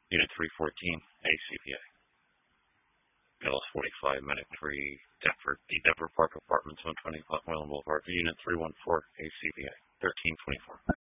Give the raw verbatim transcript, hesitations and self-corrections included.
Unit three fourteen, A C P A. L S forty-five, Medic three, Deptford, D. Deptford Park Apartments, one twenty Westmoreland Boulevard. Unit three one four, A C P A, thirteen twenty-four.